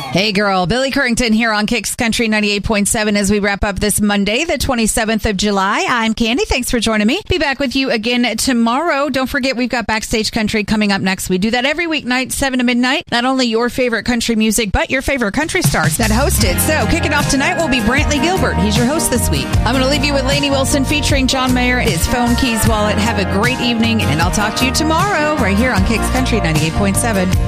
Hey girl, Billy Currington here on Kicks Country 98.7 as we wrap up this Monday, the 27th of July. I'm Candy. Thanks for joining me. Be back with you again tomorrow. Don't forget, we've got Backstage Country coming up next. We do that every weeknight, 7 to midnight. Not only your favorite country music, but your favorite country stars that host it. So kicking off tonight will be Brantley Gilbert. He's your host this week. I'm going to leave you with Lainey Wilson featuring John Mayer, his phone keys wallet. Have a great evening, and I'll talk to you tomorrow right here on Kicks Country 98.7.